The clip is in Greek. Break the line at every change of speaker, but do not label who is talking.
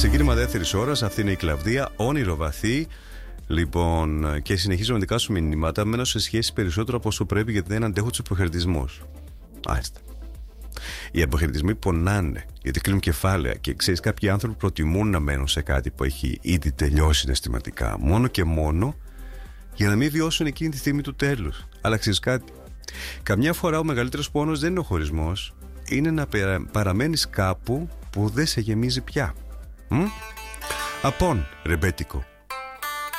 Ξεκίνημα δεύτερης ώρας, αυτή είναι η Κλαβδία, όνειρο βαθύ. Λοιπόν, και συνεχίζω με δικά σου μηνύματα. Μένω σε σχέση περισσότερο από όσο πρέπει, γιατί δεν αντέχω τους αποχαιρετισμούς. Άστα. Οι αποχαιρετισμοί πονάνε, γιατί κλείνουν κεφάλαια. Και ξέρεις, κάποιοι άνθρωποι προτιμούν να μένουν σε κάτι που έχει ήδη τελειώσει συναισθηματικά, μόνο και μόνο για να μην βιώσουν εκείνη τη στιγμή του τέλους. Αλλά ξέρεις κάτι, καμιά φορά ο μεγαλύτερος πόνος δεν είναι ο χωρισμός, είναι να παραμένεις κάπου που δεν σε γεμίζει πια. Απόν, ρεμπέτικο.